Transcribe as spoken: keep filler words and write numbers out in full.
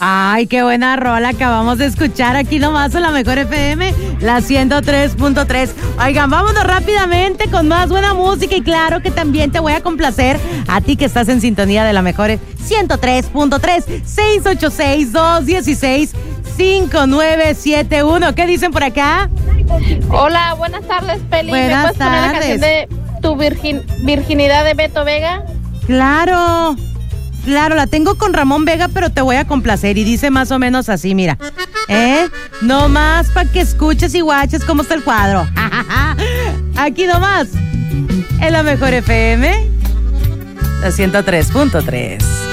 Ay, qué buena rola acabamos de escuchar aquí nomás en la Mejor F M, la ciento tres punto tres. Oigan, vámonos rápidamente con más buena música y claro que también te voy a complacer a ti que estás en sintonía de la Mejor ciento tres punto tres, seis ocho seis, dos uno seis, cinco nueve siete uno. ¿Qué dicen por acá? Hola, buenas tardes, Peli. Buenas ¿Me puedes poner la tardes. canción de Tu virgin- virginidad de Beto Vega? Claro, claro, la tengo con Ramón Vega, pero te voy a complacer y dice más o menos así, mira. ¿Eh? Nomás para que escuches y guaches cómo está el cuadro. Aquí nomás, en la Mejor F M, la ciento tres punto tres.